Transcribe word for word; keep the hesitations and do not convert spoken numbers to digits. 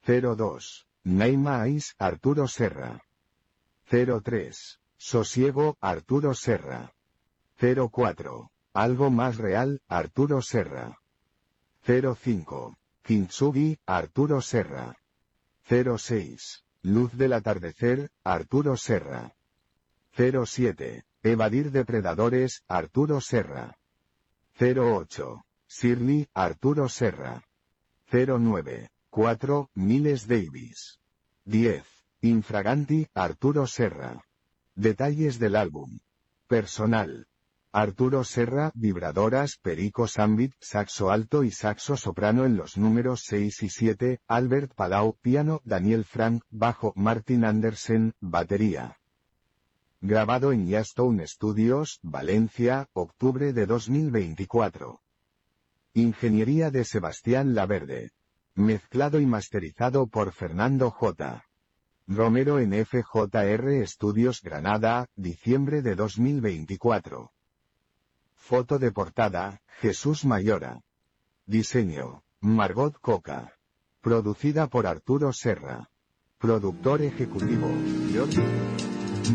cero dos. Neima Ice, Arturo Serra. cero tres. Sosiego, Arturo Serra. cero cuatro. Algo más real, Arturo Serra. cero cinco. Kintsugi, Arturo Serra. cero seis. Luz del atardecer, Arturo Serra. cero siete. Evadir depredadores, Arturo Serra. cero ocho. Shirley, Arturo Serra. cero nueve. cuatro. Miles Davis. diez. Infraganti, Arturo Serra. Detalles del álbum. Personal. Arturo Serra, vibradoras, Perico Sambit, saxo alto y saxo soprano en los números seis y siete, Albert Palau, piano, Daniel Frank, bajo, Martin Andersen, batería. Grabado en Yastone Studios, Valencia, octubre de dos mil veinticuatro. Ingeniería de Sebastián Laverde. Mezclado y masterizado por Fernando J. Romero en F J R Studios Granada, diciembre de dos mil veinticuatro. Foto de portada, Jesús Mayora. Diseño, Margot Coca. Producida por Arturo Serra. Productor ejecutivo, Jordi.